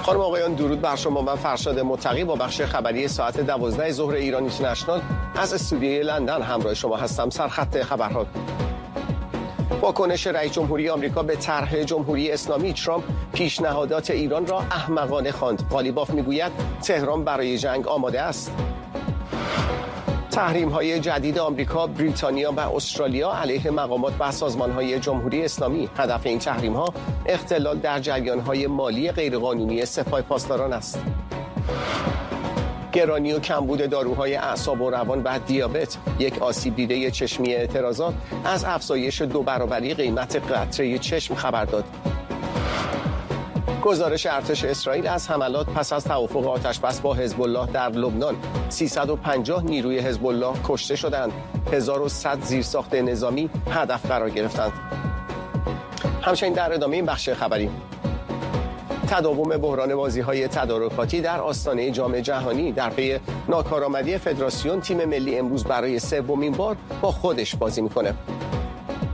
خانم آقایان، درود بر شما. من فرشاد متقی با بخش خبری ساعت 12 ظهر ایران اینترنشنال از استودیوی لندن همراه شما هستم. سرخط خبرها: واکنش رئیس جمهوری آمریکا به طرح جمهوری اسلامی ترامپ پیشنهادات ایران را احمقانه خواند. قالیباف میگوید تهران برای جنگ آماده است. تحریم‌های جدید آمریکا، بریتانیا و استرالیا علیه مقامات و سازمان‌های جمهوری اسلامی. هدف این تحریم‌ها اختلال در جریان‌های مالی غیرقانونی سپاه پاسداران است. گرانی و کمبود داروهای اعصاب و روان و دیابت. یک آسیب دیده چشمی اعتراضات از افزایش 2 برابری قیمت قطره چشم خبر داد. گزارش ارتش اسرائیل از حملات پس از توافق آتش‌بس با حزب الله در لبنان. 350 نیروی حزب الله کشته شدند. 1100 زیرساخت نظامی هدف قرار گرفتند. همچنین در ادامه این بخش خبری: تداوم بحران بازی‌های تدارکاتی در آستانه جام جهانی. در پی ناکارآمدی فدراسیون، تیم ملی امروز برای 3مین بار با خودش بازی می‌کنه.